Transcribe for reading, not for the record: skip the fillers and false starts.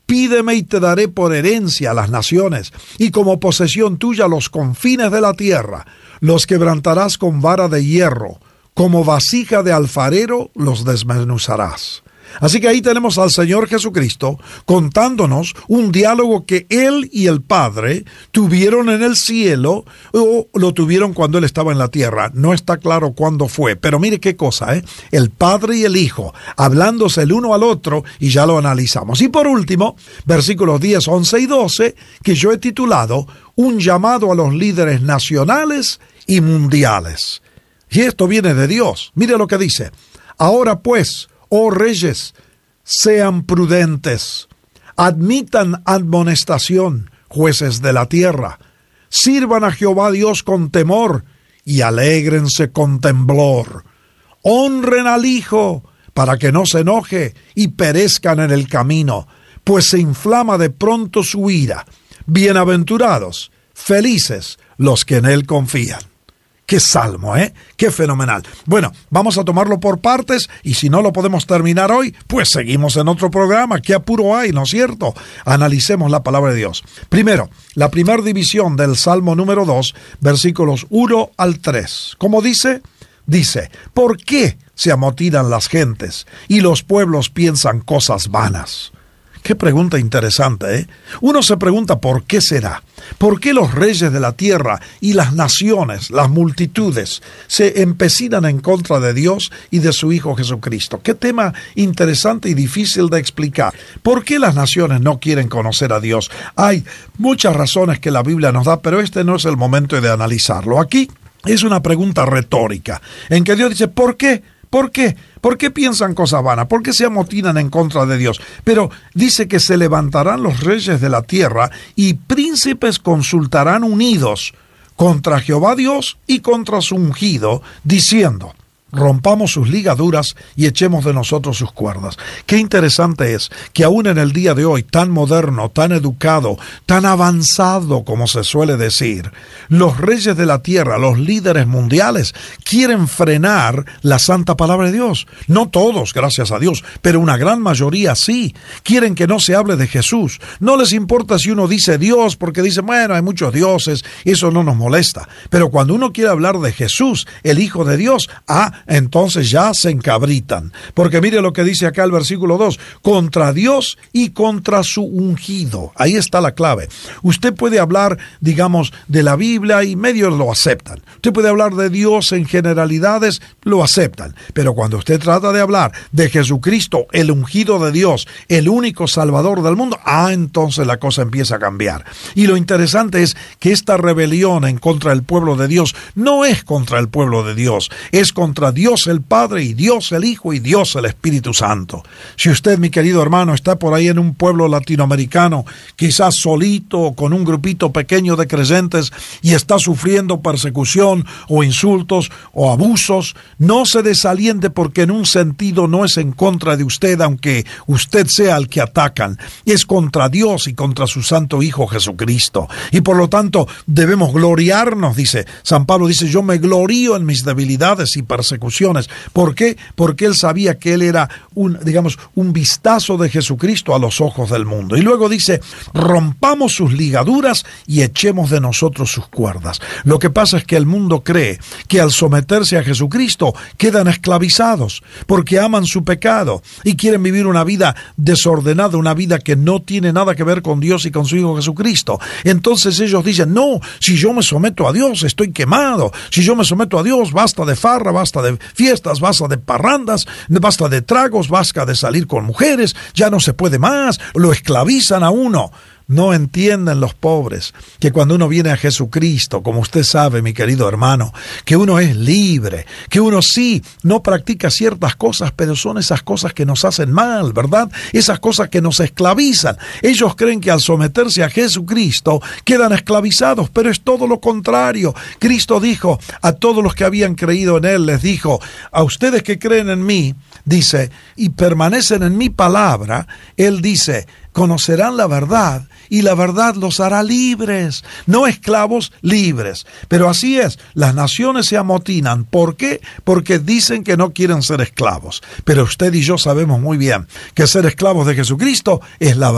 Pídeme y te daré por herencia a las naciones, y como posesión tuya los confines de la tierra. Los quebrantarás con vara de hierro, como vasija de alfarero los desmenuzarás. Así que ahí tenemos al Señor Jesucristo contándonos un diálogo que Él y el Padre tuvieron en el cielo, o lo tuvieron cuando Él estaba en la tierra. No está claro cuándo fue, pero mire qué cosa, el Padre y el Hijo hablándose el uno al otro, y ya lo analizamos. Y por último, versículos 10, 11 y 12, que yo he titulado Un llamado a los líderes nacionales y mundiales. Y esto viene de Dios. Mire lo que dice: ahora pues, oh reyes, sean prudentes, admitan admonestación, jueces de la tierra, sirvan a Jehová Dios con temor y alégrense con temblor. Honren al Hijo para que no se enoje y perezcan en el camino, pues se inflama de pronto su ira. Bienaventurados, felices los que en él confían. ¡Qué salmo, ¡Qué fenomenal! Bueno, vamos a tomarlo por partes, y si no lo podemos terminar hoy, pues seguimos en otro programa. ¡Qué apuro hay!, ¿no es cierto? Analicemos la palabra de Dios. Primero, la primera división del Salmo número 2, versículos 1 al 3. ¿Cómo dice? Dice: ¿por qué se amotinan las gentes y los pueblos piensan cosas vanas? Qué pregunta interesante, Uno se pregunta ¿por qué será? ¿Por qué los reyes de la tierra y las naciones, las multitudes, se empecinan en contra de Dios y de su Hijo Jesucristo? Qué tema interesante y difícil de explicar. ¿Por qué las naciones no quieren conocer a Dios? Hay muchas razones que la Biblia nos da, pero este no es el momento de analizarlo. Aquí es una pregunta retórica, en que Dios dice ¿por qué? ¿Por qué? ¿Por qué piensan cosas vanas? ¿Por qué se amotinan en contra de Dios? Pero dice que se levantarán los reyes de la tierra y príncipes consultarán unidos contra Jehová Dios y contra su ungido, diciendo: rompamos sus ligaduras y echemos de nosotros sus cuerdas. Qué interesante es que aún en el día de hoy, tan moderno, tan educado, tan avanzado como se suele decir, los reyes de la tierra, los líderes mundiales, quieren frenar la santa palabra de Dios. No todos, gracias a Dios, pero una gran mayoría sí. Quieren que no se hable de Jesús. No les importa si uno dice Dios, porque dicen, bueno, hay muchos dioses, eso no nos molesta. Pero cuando uno quiere hablar de Jesús, el Hijo de Dios, entonces ya se encabritan. Porque mire lo que dice acá el versículo 2, contra Dios y contra su ungido. Ahí está la clave. Usted puede hablar, digamos, de la Biblia y medios lo aceptan. Usted puede hablar de Dios en generalidades, lo aceptan. Pero cuando usted trata de hablar de Jesucristo, el ungido de Dios, el único Salvador del mundo, entonces la cosa empieza a cambiar. Y lo interesante es que esta rebelión en contra del pueblo de Dios no es contra el pueblo de Dios, es contra Dios el Padre y Dios el Hijo y Dios el Espíritu Santo. Si usted, mi querido hermano, está por ahí en un pueblo latinoamericano, quizás solito o con un grupito pequeño de creyentes, y está sufriendo persecución o insultos o abusos, no se desaliente, porque en un sentido no es en contra de usted, aunque usted sea el que atacan. Es contra Dios y contra su santo Hijo Jesucristo. Y por lo tanto debemos gloriarnos, dice San Pablo, dice, yo me glorío en mis debilidades y persecuciones. ¿Por qué? Porque él sabía que él era un vistazo de Jesucristo a los ojos del mundo. Y luego dice, rompamos sus ligaduras y echemos de nosotros sus cuerdas. Lo que pasa es que el mundo cree que al someterse a Jesucristo quedan esclavizados, porque aman su pecado y quieren vivir una vida desordenada, una vida que no tiene nada que ver con Dios y con su Hijo Jesucristo. Entonces ellos dicen, no, si yo me someto a Dios estoy quemado, si yo me someto a Dios basta de farra, basta de fiestas, basta de parrandas, basta de tragos, basta de salir con mujeres, ya no se puede más, lo esclavizan a uno. No entienden los pobres que cuando uno viene a Jesucristo, como usted sabe, mi querido hermano, que uno es libre, que uno sí no practica ciertas cosas, pero son esas cosas que nos hacen mal, ¿verdad? Esas cosas que nos esclavizan. Ellos creen que al someterse a Jesucristo quedan esclavizados, pero es todo lo contrario. Cristo dijo a todos los que habían creído en Él, les dijo, a ustedes que creen en mí, dice, y permanecen en mi palabra, Él dice, conocerán la verdad y la verdad los hará libres, no esclavos, libres. Pero así es, las naciones se amotinan. ¿Por qué? Porque dicen que no quieren ser esclavos. Pero usted y yo sabemos muy bien que ser esclavos de Jesucristo es la verdad.